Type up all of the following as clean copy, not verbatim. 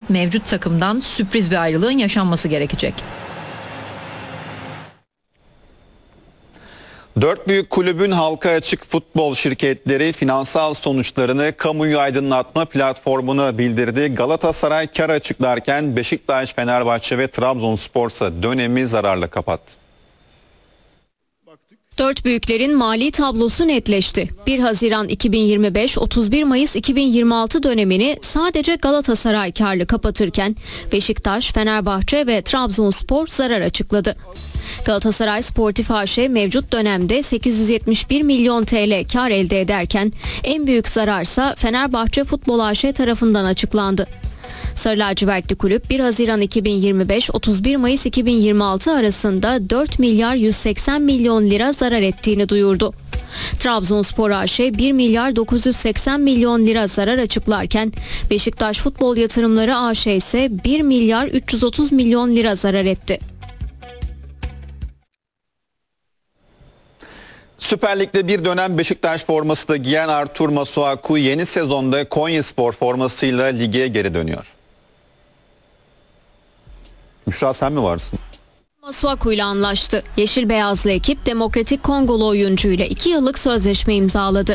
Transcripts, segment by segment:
mevcut takımdan sürpriz bir ayrılığın yaşanması gerekecek. Dört büyük kulübün halka açık futbol şirketleri finansal sonuçlarını kamuoyu aydınlatma platformuna bildirdi. Galatasaray kar açıklarken Beşiktaş, Fenerbahçe ve Trabzonspor ise dönemi zararla kapattı. Dört büyüklerin mali tablosu netleşti. 1 Haziran 2025-31 Mayıs 2026 dönemini sadece Galatasaray karlı kapatırken Beşiktaş, Fenerbahçe ve Trabzonspor zarar açıkladı. Galatasaray Sportif AŞ mevcut dönemde 871 milyon TL kar elde ederken en büyük zararsa Fenerbahçe Futbol AŞ tarafından açıklandı. Sarı lacivertli kulüp 1 Haziran 2025-31 Mayıs 2026 arasında 4 milyar 180 milyon lira zarar ettiğini duyurdu. Trabzonspor AŞ 1 milyar 980 milyon lira zarar açıklarken Beşiktaş Futbol Yatırımları AŞ ise 1 milyar 330 milyon lira zarar etti. Süper Lig'de bir dönem Beşiktaş forması da giyen Artur Masuaku yeni sezonda Konyaspor formasıyla lige geri dönüyor. Müşra sen mi varsın? Masuaku ile anlaştı. Yeşil beyazlı ekip Demokratik Kongolu oyuncuyla 2 yıllık sözleşme imzaladı.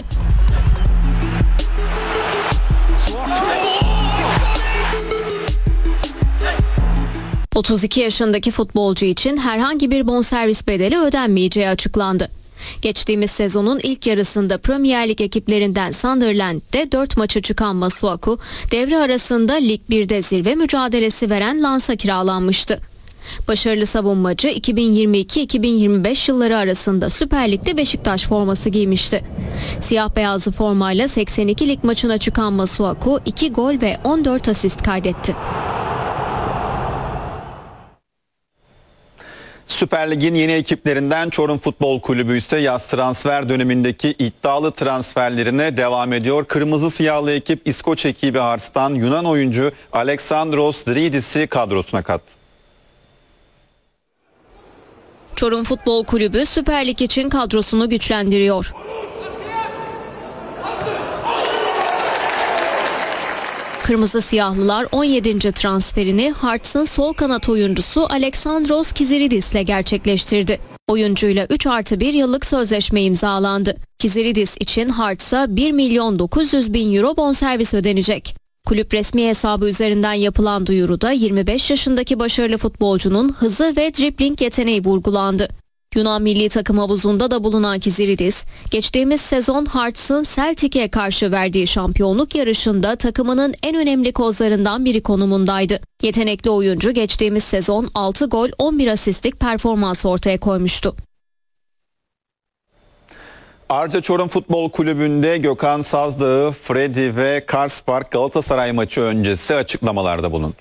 ...32 yaşındaki futbolcu için herhangi bir bonservis bedeli ödenmeyeceği açıklandı. Geçtiğimiz sezonun ilk yarısında Premier Lig ekiplerinden Sunderland'de 4 maça çıkan Masuaku, devre arasında Lig 1'de zirve mücadelesi veren Lens'a kiralanmıştı. Başarılı savunmacı 2022-2025 yılları arasında Süper Lig'de Beşiktaş forması giymişti. Siyah beyazlı formayla 82 lig maçına çıkan Masuaku 2 gol ve 14 asist kaydetti. Süper Lig'in yeni ekiplerinden Çorum Futbol Kulübü ise yaz transfer dönemindeki iddialı transferlerine devam ediyor. Kırmızı siyahlı ekip İskoç ekibi Hearts'tan Yunan oyuncu Alexandros Dridis'i kadrosuna kattı. Çorum Futbol Kulübü Süper Lig için kadrosunu güçlendiriyor. Kırmızı siyahlılar 17. transferini Hearts'ın sol kanat oyuncusu Alexandros Kiziridis ile gerçekleştirdi. Oyuncuyla 3+1 yıllık sözleşme imzalandı. Kiziridis için Hearts'a 1 milyon 900 bin euro bonservis ödenecek. Kulüp resmi hesabı üzerinden yapılan duyuruda 25 yaşındaki başarılı futbolcunun hızı ve dribling yeteneği vurgulandı. Yunan milli takım havuzunda da bulunan Kiziridis, geçtiğimiz sezon Hearts'ın Celtic'e karşı verdiği şampiyonluk yarışında takımının en önemli kozlarından biri konumundaydı. Yetenekli oyuncu geçtiğimiz sezon 6 gol 11 asistlik performans ortaya koymuştu. Arca Çorum Futbol Kulübü'nde Gökhan Sazdağı, Freddy ve Karspark Galatasaray maçı öncesi açıklamalarda bulundu.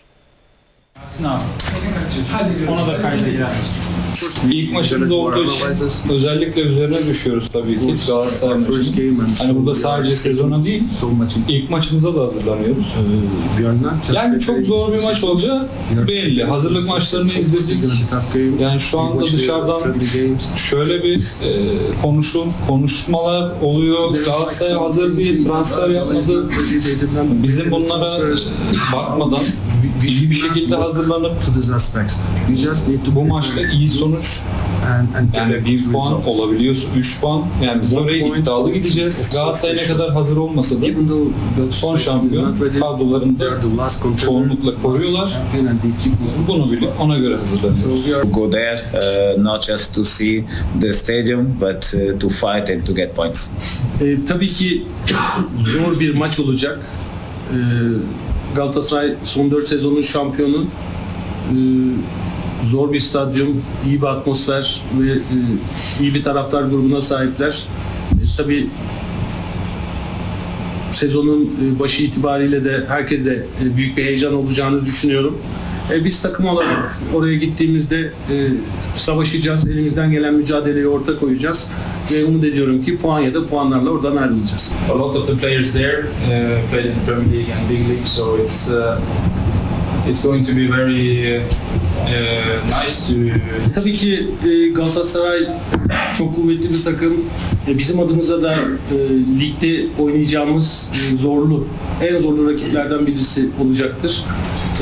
Ona da kayda girer. İlk maçımız olduğu için özellikle üzerine düşüyoruz tabii ki Galatasaray maçının. Hani burada sadece sezona değil, ilk maçımıza da hazırlanıyoruz. Yani çok zor bir maç olacağı belli. Hazırlık maçlarını izledik. Yani şu anda dışarıdan şöyle bir konuşmalar oluyor. Galatasaray hazır bir transfer yapmadı. Bizim bunlara bakmadan iyi bir şekilde hazırlanıp bu maçta iyi sonuç, yani 1 puan olabiliyor, 3 puan, yani biz oraya iddialı gideceğiz. Galatasaray ne kadar hazır olmasa da son şampiyon kadrolarında çoğunlukla koruyorlar. Bunu bilip ona göre hazırlanıyoruz. Go there, not just to see the stadium, but to fight and to get points. Tabii ki zor bir maç olacak. Galatasaray son 4 sezonun şampiyonu. Zor bir stadyum, iyi bir atmosfer ve iyi bir taraftar grubuna sahipler. Tabii sezonun başı itibariyle de herkes de büyük bir heyecan olacağını düşünüyorum. Biz takım olarak oraya gittiğimizde savaşacağız, elimizden gelen mücadeleyi ortaya koyacağız ve umut ediyorum ki puan ya da puanlarla oradan ayrılacağız. A lot of the players there played in the Premier League and Big League, so it's going to be very nice to... Tabii ki Galatasaray çok kuvvetli bir takım. Bizim adımıza da ligde oynayacağımız en zorlu rakiplerden birisi olacaktır.